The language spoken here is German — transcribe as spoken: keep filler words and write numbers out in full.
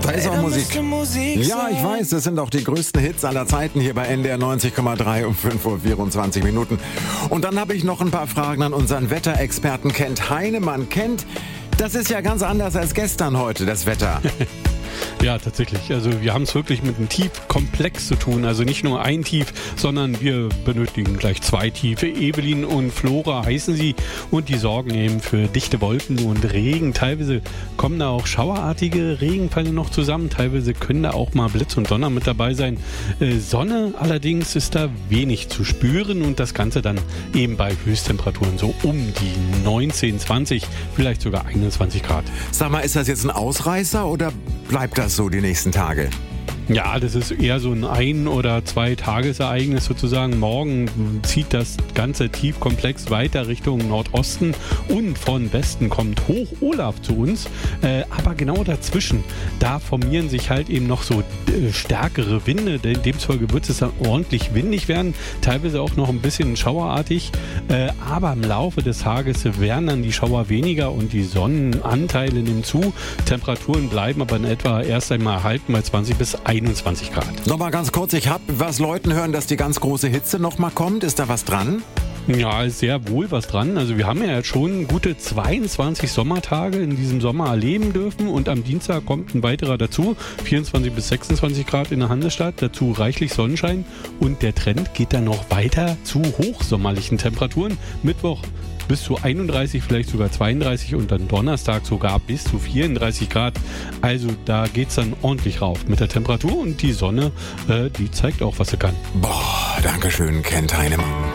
Da ist auch Musik. Ja, ich weiß, das sind auch die größten Hits aller Zeiten hier bei N D R neunzig Komma drei um fünf Uhr vierundzwanzig Minuten. Und dann habe ich noch ein paar Fragen an unseren Wetterexperten Kent Heinemann. Kent, das ist ja ganz anders als gestern heute, das Wetter. Ja, tatsächlich. Also wir haben es wirklich mit einem Tiefkomplex zu tun. Also nicht nur ein Tief, sondern wir benötigen gleich zwei Tiefe. Evelyn und Flora heißen sie und die sorgen eben für dichte Wolken und Regen. Teilweise kommen da auch schauerartige Regenfälle noch zusammen. Teilweise können da auch mal Blitz und Donner mit dabei sein. Äh, Sonne allerdings ist da wenig zu spüren und das Ganze dann eben bei Höchsttemperaturen so um die neunzehn, zwanzig, vielleicht sogar einundzwanzig Grad. Sag mal, ist das jetzt ein Ausreißer oder bleibt das so die nächsten Tage? Ja, das ist eher so ein Ein- oder Zwei-Tagesereignis sozusagen. Morgen zieht das ganze Tiefkomplex weiter Richtung Nordosten und von Westen kommt Hoch Olaf zu uns. Äh, aber genau dazwischen, da formieren sich halt eben noch so äh, stärkere Winde. Demzufolge wird es dann ordentlich windig werden, teilweise auch noch ein bisschen schauerartig. Äh, aber im Laufe des Tages werden dann die Schauer weniger und die Sonnenanteile nehmen zu. Temperaturen bleiben aber in etwa erst einmal halten bei zwanzig bis einundzwanzig Grad. Nochmal ganz kurz, ich habe was Leuten hören, dass die ganz große Hitze nochmal kommt. Ist da was dran? Ja, ist sehr wohl was dran. Also wir haben ja jetzt schon gute zweiundzwanzig Sommertage in diesem Sommer erleben dürfen und am Dienstag kommt ein weiterer dazu. vierundzwanzig bis sechsundzwanzig Grad in der Hansestadt, dazu reichlich Sonnenschein und der Trend geht dann noch weiter zu hochsommerlichen Temperaturen. Mittwoch bis zu einunddreißig, vielleicht sogar zweiunddreißig und dann Donnerstag sogar bis zu vierunddreißig Grad. Also da geht's dann ordentlich rauf mit der Temperatur und die Sonne, äh, die zeigt auch, was sie kann. Boah, danke schön, Kent Heinemann.